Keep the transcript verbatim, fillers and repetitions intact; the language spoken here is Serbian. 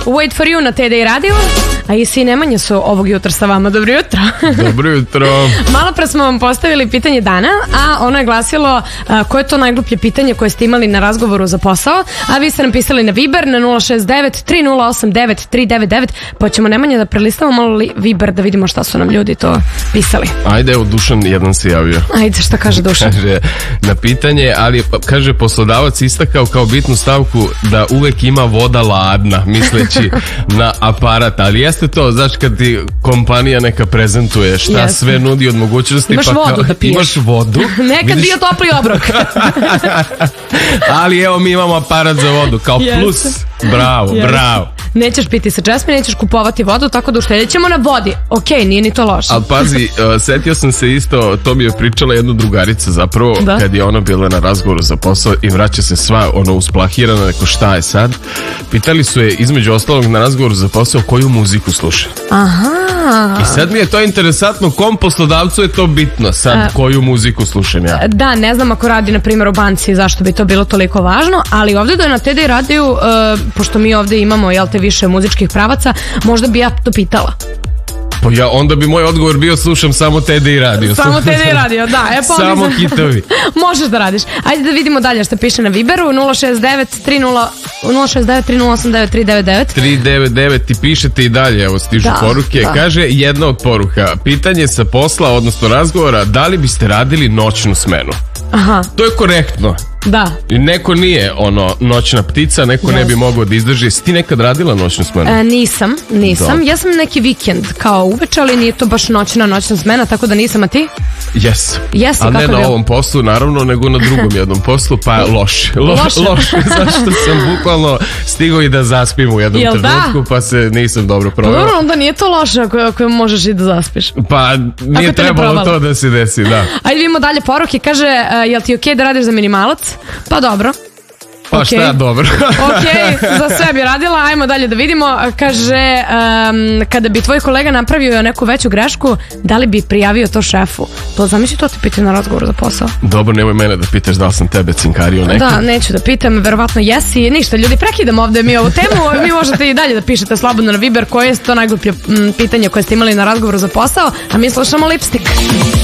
Wait for you na T D I radiju. A Isi i Nemanja su ovog jutra sa vama. Dobro jutro. Dobro jutro. Malo pre smo vam postavili pitanje dana, a ono je glasilo a, koje je to najgluplje pitanje koje ste imali na razgovoru za posao, a vi ste nam pisali na Viber na nula šest devet tri nula osam devet tri devet devet, pa ćemo Nemanja da prelistamo malo li Viber da vidimo šta su nam ljudi to pisali. Ajde, evo Dušan jedan se javio. Ajde, šta kaže Dušan? Kaže na pitanje, ali kaže poslodavac istakao kao bitnu stavku da uvek ima voda ladna, misleći na aparat, ali jeste to, znaš, kad ti kompanija neka prezentuje šta Jeste. sve nudi od mogućnosti, Imaš pa vodu kao, da piješ. imaš vodu. Nekad vidiš... bio topli obrok. Ali evo mi imamo aparat za vodu, kao Jeste. plus. Bravo, Jeste. bravo. Nećeš piti sa česme, nećeš kupovati vodu, tako da uštedit ćemo na vodi. Okej, nije ni to loše. Ali pazi, uh, setio sam se isto, to mi je pričala jedna drugarica zapravo, Da. kad je ona bila na razgovoru za posao i vraća se sva ono usplahirana, neko šta je sad. Pitali su je između ostalog na razgovoru za posao koju muziku sluša. Aha. I sad mi je to interesantno, kom poslodavcu je to bitno sad, A, koju muziku slušam ja. Da, ne znam ako radi na primjer u banci zašto bi to bilo toliko važno, ali ovdje da je na T D I radiju, uh, pošto mi ovdje imamo, jel te, više muzičkih pravaca, možda bi ja to pitala. Pa ja, onda bi moj odgovor bio slušam samo T D I radio. Samo T D I radio, da. E, pa Samo onda- hitovi. Možeš da radiš. Ajde da vidimo dalje što piše na Viberu. nula šest devet tri nula osam devet tri devet devet. tri devet devet i pišete i dalje, evo stižu Da, poruke. da. Kaže jedna od poruka, pitanje sa posla, odnosno razgovora, da li biste radili noćnu smenu? Aha, To je korektno. da. I neko nije ono noćna ptica, neko ne Yes. bi mogao da izdrži. Si ti nekad radila noćnu smenu? E, nisam, nisam. Dobro. Ja sam neki vikend kao uveče, ali nije to baš noćna noćna smena, tako da nisam, a ti? Jes. Jesi, A kako ne je na bilo? ovom poslu, naravno, nego na drugom jednom poslu, pa loše. Lo, Loše. loše, zašto sam bukvalno stigao i da zaspim u jednom Jel da? trenutku, pa se nisam dobro Pa proveo. dobro, onda nije to loše ako, ako možeš i da zaspiš. Pa nije te ne trebalo provalo. to da se desi, da. Ajde vidimo dalje poruke, kaže, uh, jel ti okej da radiš za minimalac? Pa dobro. Pa Okej. šta, dobro. Ok, za sve bi radila, ajmo dalje da vidimo. Kaže, um, kada bi tvoj kolega napravio neku veću grešku, da li bi prijavio to šefu? To zamisli, to ti pitaju na razgovoru za posao. Dobro, nemoj mene da pitaš da li sam tebe cinkario nekad. Da, neću da pitam, verovatno jesi. Ništa, ljudi, prekidamo ovde mi ovu temu. Vi možete i dalje da pišete slobodno na Viber koje je to najgluplje m, pitanje koje ste imali na razgovoru za posao, a mi slušamo Lipstick.